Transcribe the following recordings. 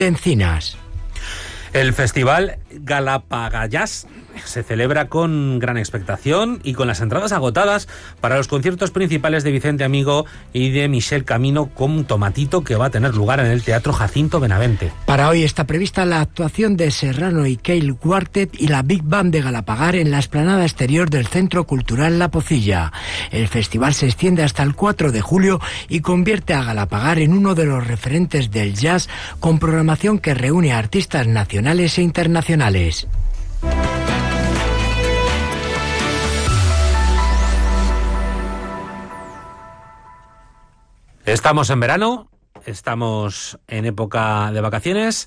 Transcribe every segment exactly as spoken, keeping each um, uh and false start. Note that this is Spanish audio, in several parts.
Encinas. El festival Galapagayas se celebra con gran expectación y con las entradas agotadas para los conciertos principales de Vicente Amigo y de Michel Camino con Tomatito, que va a tener lugar en el Teatro Jacinto Benavente. Para hoy está prevista la actuación de Serrano y Cale Quartet y la Big Band de Galapagar en la explanada exterior del Centro Cultural La Pocilla. El festival se extiende hasta el cuatro de julio y convierte a Galapagar en uno de los referentes del jazz, con programación que reúne a artistas nacionales e internacionales. Estamos en verano, estamos en época de vacaciones,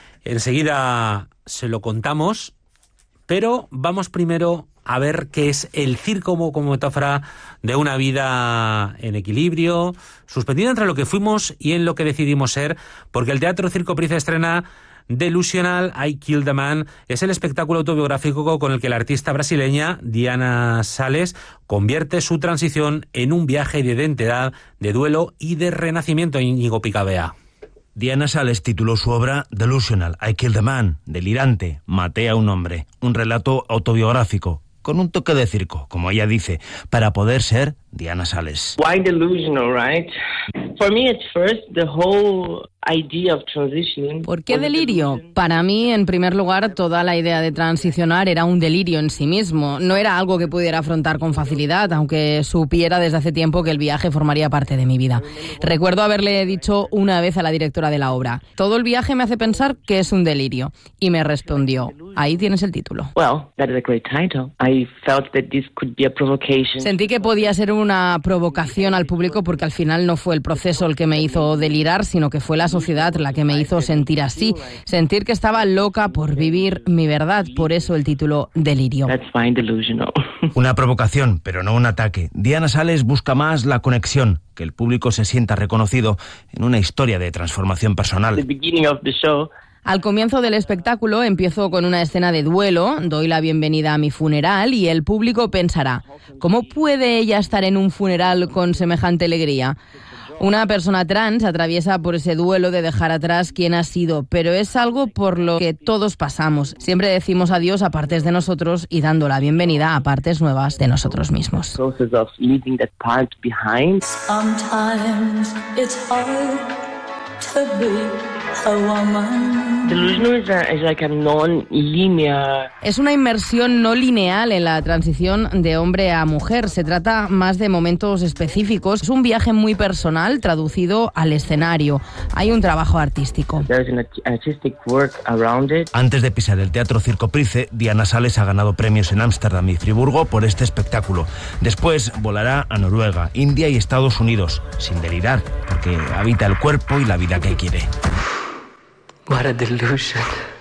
enseguida se lo contamos, pero vamos primero a ver qué es el circo como, como metáfora de una vida en equilibrio, suspendida entre lo que fuimos y en lo que decidimos ser, porque el Teatro Circo Price estrena Delusional, I Killed a Man. Es el espectáculo autobiográfico con el que la artista brasileña Diana Sales convierte su transición en un viaje de identidad, de duelo y de renacimiento. Íñigo Picabea. Diana Sales tituló su obra Delusional, I Killed a Man, delirante, maté a un hombre, un relato autobiográfico, con un toque de circo, como ella dice, para poder ser Diana Sales. Why delusional, right? For me, at first, the whole idea of transition. ¿Por qué delirio? Para mí, en primer lugar, toda la idea de transicionar era un delirio en sí mismo. No era algo que pudiera afrontar con facilidad, aunque supiera desde hace tiempo que el viaje formaría parte de mi vida. Recuerdo haberle dicho una vez a la directora de la obra: todo el viaje me hace pensar que es un delirio. Y me respondió: ahí tienes el título. Well, that is a great title. I felt that this could be a provocation. Sentí que podía ser una provocación al público, porque al final no fue el proceso el que me hizo delirar, sino que fue la sociedad la que me hizo sentir así, sentir que estaba loca por vivir mi verdad. Por eso el título Delirio. That's fine, delusional. Una provocación, pero no un ataque. Diana Sales busca más la conexión, que el público se sienta reconocido en una historia de transformación personal. The beginning of the show. Al comienzo del espectáculo empiezo con una escena de duelo, doy la bienvenida a mi funeral y el público pensará: ¿cómo puede ella estar en un funeral con semejante alegría? Una persona trans atraviesa por ese duelo de dejar atrás quién ha sido, pero es algo por lo que todos pasamos. Siempre decimos adiós a partes de nosotros y dando la bienvenida a partes nuevas de nosotros mismos. Process of leaving that part behind. Sometimes it's hard to be a woman. Delusional is, a, is like a non-linear. Es una inmersión no lineal en la transición de hombre a mujer. Se trata más de momentos específicos. Es un viaje muy personal traducido al escenario. Hay un trabajo artístico. There's an artistic work around it. Antes de pisar el Teatro Circo Price, Diana Sales ha ganado premios en Ámsterdam y Friburgo por este espectáculo. Después volará a Noruega, India y Estados Unidos, sin delirar, porque habita el cuerpo y la vida que quiere. What a delusion.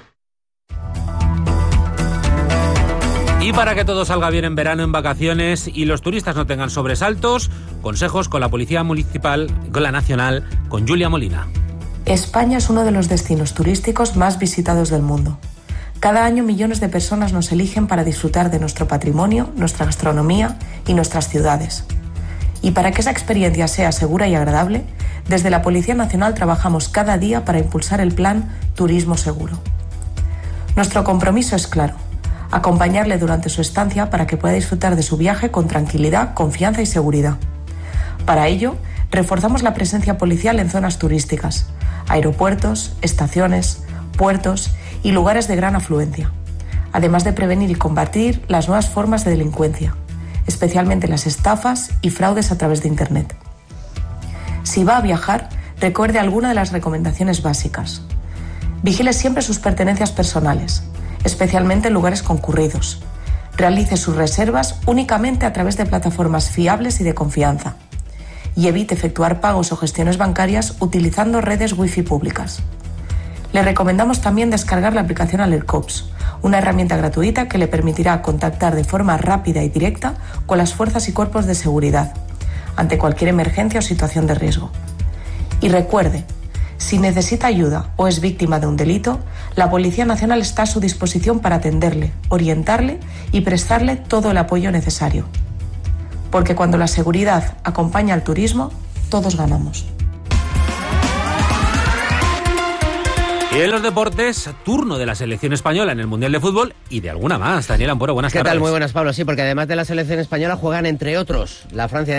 Y para que todo salga bien en verano, en vacaciones y los turistas no tengan sobresaltos, consejos con la Policía Municipal, con la Nacional, con Julia Molina. España es uno de los destinos turísticos más visitados del mundo. Cada año millones de personas nos eligen para disfrutar de nuestro patrimonio, nuestra gastronomía y nuestras ciudades. Y para que esa experiencia sea segura y agradable, desde la Policía Nacional trabajamos cada día para impulsar el plan Turismo Seguro. Nuestro compromiso es claro: acompañarle durante su estancia para que pueda disfrutar de su viaje con tranquilidad, confianza y seguridad. Para ello, reforzamos la presencia policial en zonas turísticas, aeropuertos, estaciones, puertos y lugares de gran afluencia, además de prevenir y combatir las nuevas formas de delincuencia, especialmente las estafas y fraudes a través de Internet. Si va a viajar, recuerde alguna de las recomendaciones básicas. Vigile siempre sus pertenencias personales, especialmente en lugares concurridos. Realice sus reservas únicamente a través de plataformas fiables y de confianza. Y evite efectuar pagos o gestiones bancarias utilizando redes wifi públicas. Le recomendamos también descargar la aplicación AlertCops, una herramienta gratuita que le permitirá contactar de forma rápida y directa con las fuerzas y cuerpos de seguridad ante cualquier emergencia o situación de riesgo. Y recuerde, si necesita ayuda o es víctima de un delito, la Policía Nacional está a su disposición para atenderle, orientarle y prestarle todo el apoyo necesario. Porque cuando la seguridad acompaña al turismo, todos ganamos. Y en los deportes, turno de la selección española en el Mundial de Fútbol y de alguna más. Daniel Ampuero, buenas ¿Qué tardes. tal? Muy buenas, Pablo. Sí, porque además de la selección española juegan, entre otros, la Francia